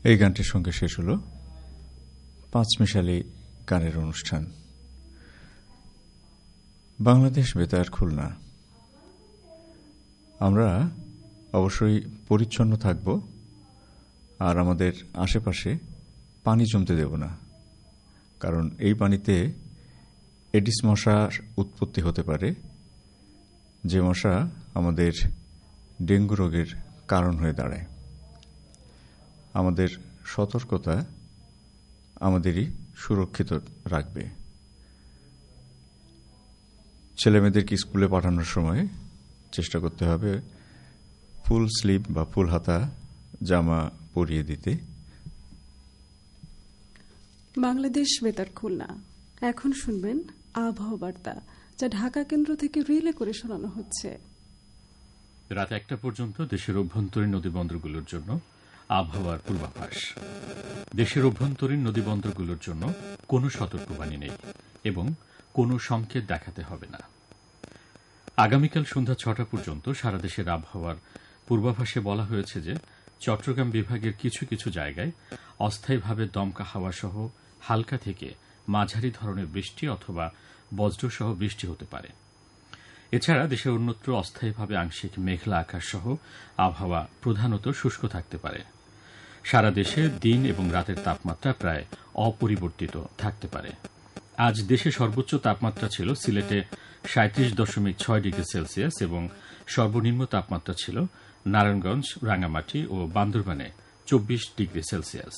এই গানটির সঙ্গে শেষ হল পাঁচমিশালি গানের অনুষ্ঠান। বাংলাদেশ বেতার খুলনা। আমরা অবশ্যই পরিচ্ছন্ন থাকব আর আমাদের আশেপাশে পানি জমতে দেব না, কারণ এই পানিতে এডিস মশার উৎপত্তি হতে পারে, যে মশা আমাদের ডেঙ্গু রোগের কারণ হয়ে দাঁড়ায়। আমাদের সতর্কতা আমাদেরই সুরক্ষিত রাখবে। ছেলেমেয়েদেরকে স্কুলে পাঠানোর সময় চেষ্টা করতে হবে ফুল স্লিভ বা ফুল হাতা জামা পরিয়ে দিতে। বাংলাদেশ বেতার খুলনা। এখন শুনবেন আবহাওয়া বার্তা, যা ঢাকা কেন্দ্র থেকে রিলে করে শোনানো হচ্ছে। রাত 1টা পর্যন্ত দেশের অভ্যন্তরীণ নদীবন্দরগুলোর জন্য আবহাওয়ার পূর্বাভাস। দেশের অভ্যন্তরীণ নদীবন্দরগুলোর জন্য কোনো সতর্কবাণী নেই এবং কোনো সংকেত দেখাতে হবে না। আগামীকাল সন্ধ্যা 6টা পর্যন্ত সারা দেশের আবহাওয়ার পূর্বাভাসে বলা হয়েছে যে চট্টগ্রাম বিভাগের কিছু কিছু জায়গায় অস্থায়ীভাবে দমকা হাওয়া সহ হালকা থেকে মাঝারি ধরনের বৃষ্টি অথবা বজ্রসহ বৃষ্টি হতে পারে। এছাড়া দেশের অন্যত্র অস্থায়ীভাবে আংশিক মেঘলা আকাশ সহ আবহাওয়া প্রধানত শুষ্ক থাকতে পারে। সারা দেশে দিন এবং রাতের তাপমাত্রা প্রায় অপরিবর্তিত থাকতে পারে। আজ দেশে সর্বোচ্চ তাপমাত্রা ছিল সিলেটে 37.6 ডিগ্রি সেলসিয়াস এবং সর্বনিম্ন তাপমাত্রা ছিল নারায়ণগঞ্জ, রাঙ্গামাটি ও বান্দরবানে 24 ডিগ্রি সেলসিয়াস।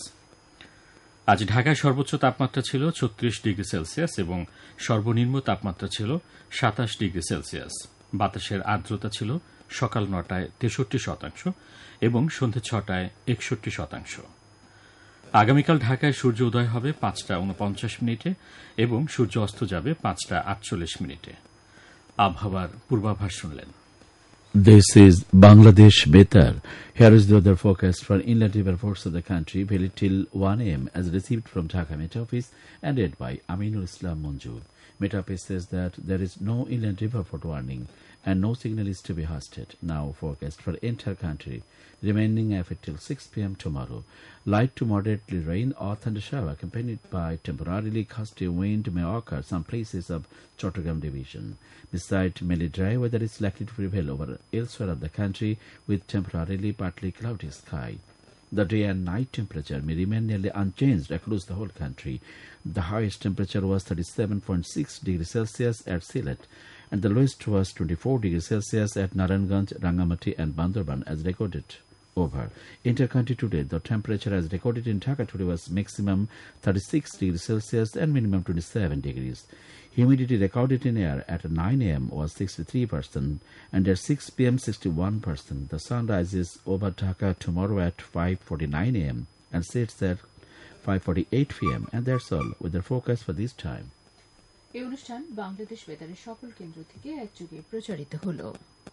আজ ঢাকায় সর্বোচ্চ তাপমাত্রা ছিল 36 ডিগ্রি সেলসিয়াস এবং সর্বনিম্ন তাপমাত্রা ছিল 27 ডিগ্রি সেলসিয়াস। বাতাসের আর্দ্রতা ছিল সকাল 9টায় 63% এবং সন্ধ্যে 6টায় 61%। আগামীকাল ঢাকায় সূর্য উদয় হবে 5টা 49 মিনিটে এবং সূর্য অস্ত যাবে 5টা 48 মিনিটে। আবহাওয়ার পূর্বাভাস শুনলেন। This is Bangladesh Betar. Here is the weather forecast for inland river ports of the country, valid till 1 a.m. as received from Dhaka Met Office and read by Aminul Islam Munjur. Met Office says that there is no inland river fault warning and no signal is to be hoisted. Now forecast for entire country, remaining effect till 6 p.m. tomorrow. Light to moderately rain or thunder shower accompanied by temporarily gusty wind may occur some places of Chattogram division. Besides, mainly dry weather is likely to prevail over elsewhere of the country with temporarily partly cloudy sky. The day and night temperature may remain nearly unchanged across the whole country. The highest temperature was 37.6 degrees Celsius at Sylhet, and the lowest was 24 degrees Celsius at Naranganj, Rangamati and Bandarban as recorded over. Inter-country today, the temperature as recorded in Dhaka today was maximum 36 degrees Celsius and minimum 27 degrees. Humidity recorded in air at 9 a.m. was 63% and at 6 p.m. 61%. The sun rises over Dhaka tomorrow at 5:49 a.m. and sets at 5:48 p.m. And that's all with the forecast for this time. এই অনুষ্ঠান বাংলাদেশ বেতারের সকল কেন্দ্র থেকে একযোগে প্রচারিত হলো।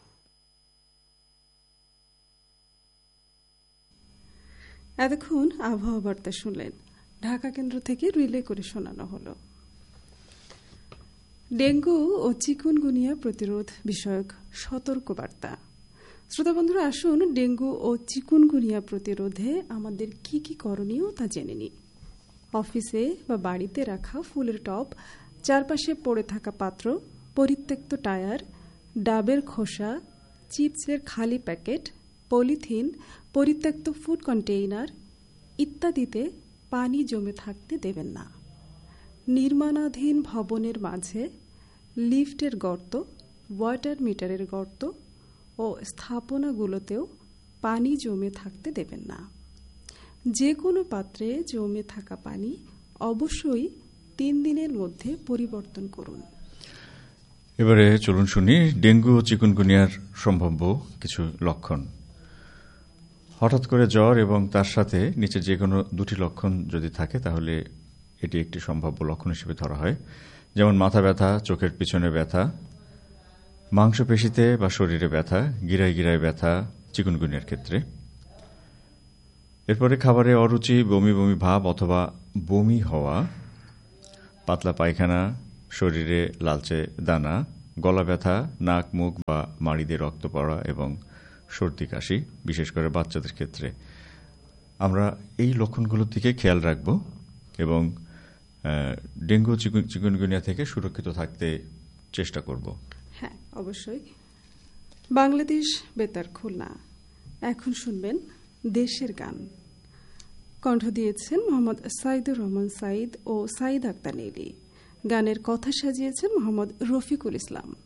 এতক্ষণ আবহাওয়া বার্তা শুনলেন, ঢাকা কেন্দ্র থেকে রিলে করে শোনানো হলো। ডেঙ্গু ও চিকুনগুনিয়া প্রতিরোধ বিষয়ক সতর্কবার্তা। শ্রোতা বন্ধুরা, আসুন ডেঙ্গু ও চিকুনগুনিয়া প্রতিরোধে আমাদের কি কি করণীয় তা জেনে নিই। অফিসে বা বাড়িতে রাখা ফুলের টব, চারপাশে পড়ে থাকা পাত্র, পরিত্যক্ত টায়ার, ডাবের খোসা, চিপসের খালি প্যাকেট, পলিথিন, পরিত্যক্ত ফুড কন্টেইনার ইত্যাদিতে পানি জমে থাকতে দেবেন না। নির্মাণাধীন ভবনের মাঝে লিফটের গর্ত, ওয়াটার মিটারের গর্ত ও স্থাপনাগুলোতেও পানি জমে থাকতে দেবেন না। যে কোনো পাত্রে জমে থাকা পানি অবশ্যই 3 দিনের মধ্যে পরিবর্তন করুন। এবারে চলুন শুনি ডেঙ্গু ও চিকুনগুনিয়ার সম্ভাব্য কিছু লক্ষণ। হঠাৎ করে জ্বর এবং তার সাথে নিচে যে কোনো দুটি লক্ষণ যদি থাকে তাহলে এটি একটি সম্ভাব্য লক্ষণ হিসেবে ধরা হয়, যেমন মাথা ব্যথা, চোখের পিছনে ব্যথা, মাংসপেশিতে বা শরীরে ব্যথা, গিরায় গিরায় ব্যথা চিকুনগুনিয়ার ক্ষেত্রে। এরপরে খাবারে অরুচি, বমি বমি ভাব অথবা বমি হওয়া, পাতলা পায়খানা, শরীরে লালচে দানা, গলা ব্যথা, নাক মুখ বা মাড়িতে রক্ত পড়া এবং সর্দি কাশি, বিশেষ করে বাচ্চাদের ক্ষেত্রে। আমরা এই লক্ষণগুলোর দিকে খেয়াল রাখব এবং ডেঙ্গু চিকুনগুনিয়া থেকে সুরক্ষিত থাকতে চেষ্টা করব। হ্যাঁ, অবশ্যই। বাংলাদেশ বেতার খুলনা, এখন শুনবেন দেশের গান। কণ্ঠ দিয়েছেন মোহাম্মদ সাইদুর রহমান সাইদ ও সাইদ আক্তার নীলি। গানের কথা সাজিয়েছেন মোহাম্মদ রফিকুল ইসলাম।